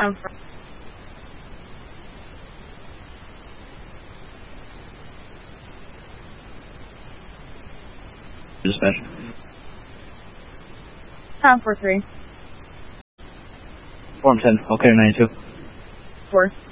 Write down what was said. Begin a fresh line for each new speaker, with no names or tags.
Time for
Dispatch.
time for 3.
Form 10, okay, 92.
4.